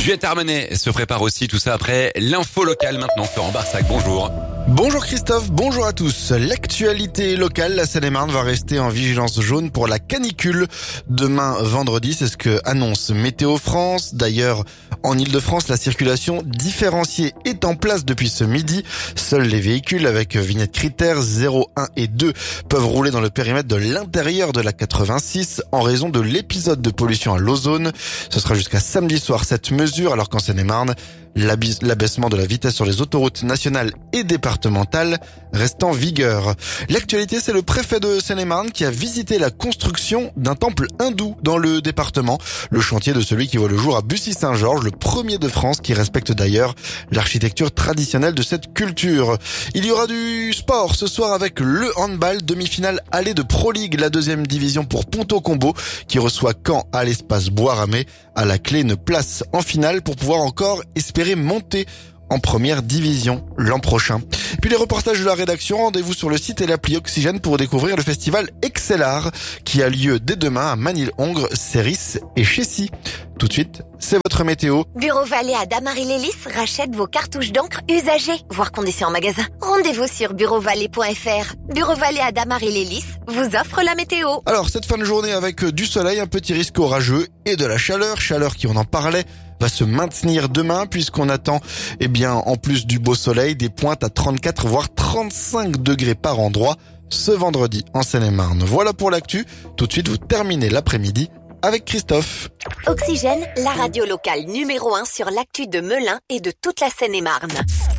Juliette Armanet se prépare aussi, tout ça après l'info locale maintenant. Florent Barsac, bonjour. Bonjour Christophe, bonjour à tous. L'actualité locale, la Seine-et-Marne va rester en vigilance jaune pour la canicule demain vendredi, c'est ce que annonce Météo France. D'ailleurs, en Ile-de-France, la circulation différenciée est en place depuis ce midi. Seuls les véhicules avec vignette critères 0, 1 et 2 peuvent rouler dans le périmètre de l'intérieur de la 86 en raison de l'épisode de pollution à l'ozone. Ce sera jusqu'à samedi soir cette mesure, alors qu'en Seine-et-Marne, l'abaissement de la vitesse sur les autoroutes nationales et départementales reste en vigueur. L'actualité, c'est le préfet de Seine-et-Marne qui a visité la construction d'un temple hindou dans le département. Le chantier de celui qui voit le jour à Bussy-Saint-Georges, le premier de France qui respecte d'ailleurs l'architecture traditionnelle de cette culture. Il y aura du sport ce soir avec le handball, demi-finale allée de Pro League, la deuxième division pour Ponto Combo qui reçoit Caen à l'espace Bois-Ramée. À la clé, une place en finale pour pouvoir encore espérer monter en première division l'an prochain. Puis les reportages de la rédaction, rendez-vous sur le site et l'appli Oxygène pour découvrir le festival Excellar qui a lieu dès demain à Manille-Hongre, Céris et Chessy. Tout de suite, c'est votre météo. Bureau Vallée à Damary-les-Lys rachète vos cartouches d'encre usagées, voire conditions en magasin. Rendez-vous sur bureauvalet.fr. Bureau Vallée à Damary-les-Lys vous offre la météo. Alors, cette fin de journée avec du soleil, un petit risque orageux et de la chaleur qui, on en parlait, va se maintenir demain puisqu'on attend, en plus du beau soleil, des pointes à 34 voire 35 degrés par endroit ce vendredi en Seine-et-Marne. Voilà pour l'actu. Tout de suite, vous terminez l'après-midi avec Christophe. Oxygène, la radio locale numéro 1 sur l'actu de Melun et de toute la Seine-et-Marne.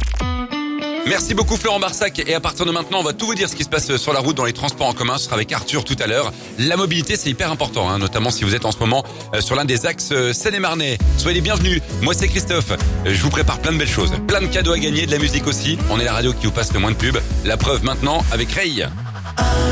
Merci beaucoup Florent Barsac, et à partir de maintenant on va tout vous dire ce qui se passe sur la route, dans les transports en commun. Ce sera avec Arthur tout à l'heure. La mobilité, c'est hyper important, notamment si vous êtes en ce moment sur l'un des axes Seine-et-Marnais. Soyez les bienvenus, moi c'est Christophe. Je vous prépare plein de belles choses, plein de cadeaux à gagner, de la musique aussi. On est la radio qui vous passe le moins de pub. La preuve maintenant avec Ray.